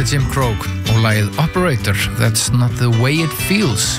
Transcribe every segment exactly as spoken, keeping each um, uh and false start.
Þetta Jim Croce og lagið Operator, That's Not The Way It Feels.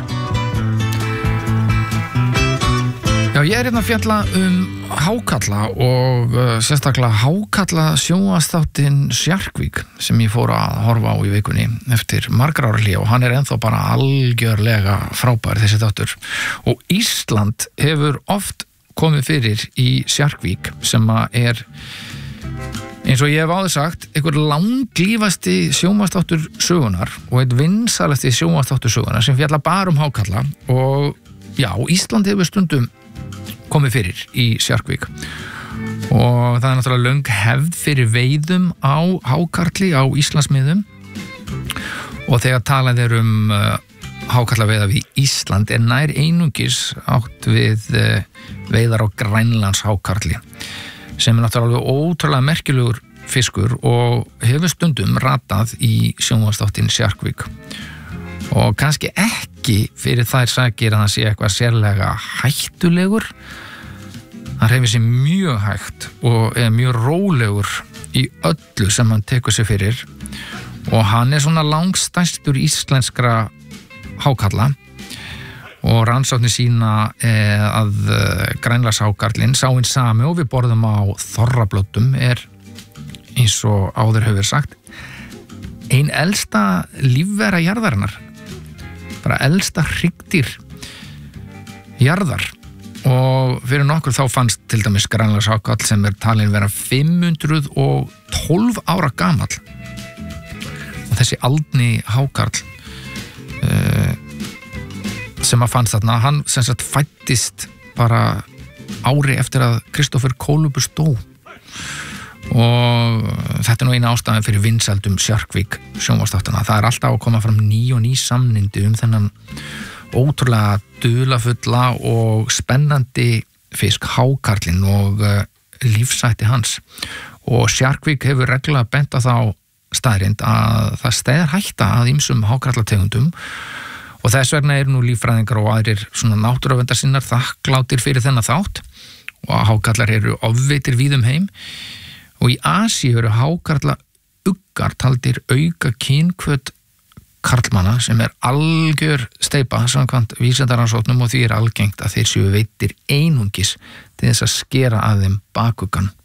Já, ég er hérna að fjalla um hákalla og uh, sérstaklega hákalla sjónvarpsþáttinn Shark Week sem ég fór að horfa á í vikunni eftir margra ára hlé og hann er ennþá bara algjörlega frábær þessi þáttur. Og Ísland hefur oft komið fyrir í Shark Week sem að er, eins og ég hef áður sagt, einhver langlífasti sjónvarpsþáttur sögunar og einn vinsalasti sjónvarpsþáttur sögunar sem fjalla bara um hákalla og já, Ísland hefur stundum komið fyrir í Shark Week og það er náttúrulega löng hefð fyrir veiðum á hákarli á Íslandsmiðum og þegar talað er um uh, hákarlaveiða við Ísland er nær einungis átt við uh, veiðar á Grænlands hákarli sem er náttúrulega ótrúlega merkilegur fiskur og hefur stundum ratað í sjónvarpsþáttinn Shark Week og kannski ekki fyrir þær sakir að það sé eitthvað sérlega hættulegur. Hann hreyfir sig mjög hægt og er mjög rólegur í öllu sem hann tekur sig fyrir og hann er svona langstærstur íslenskra hákarla og rannsóknir sína eh, að Grænlandshákarlinn sá hinn sami og við borðum á þorrablótum er eins og áður hefur sagt ein elsta lífvera jarðarinnar, bara elsta hryggdýr jarðar og fyrir nokkur þá fannst til dæmis Grænlandshákarl sem er talin vera fimm hundruð og tólf ára gamall og þessi aldni hákarl uh, sem að fannst þarna, hann sem sagt fæddist bara ári eftir að Kristófer Kólumbus dó og þetta er nú eina ástæðan fyrir vinsældum Shark Week sjónvarpsþáttana. Það er alltaf að koma fram ný og ný samnindi um þennan ótrúlega dularfulla og spennandi fisk hákarlinn og uh, lífsætti hans og Shark Week hefur reglulega bent á þá staðrind að það steðjar hætta að ýmsum hákarlategundum og þess vegna eru nú líffræðingar og aðrir svona náttúruverndarsinnar þakklátir fyrir þennan þátt og hákarlar eru ofveitir víðum heim og í Asíu eru hákarla uggar taldir auka kynhvöt karlmanna sem er algjör steypa samkvæmt vísindaransóknum og því er algengt að þeir séu veiddir einungis til þess að skera að þeim bakuggan.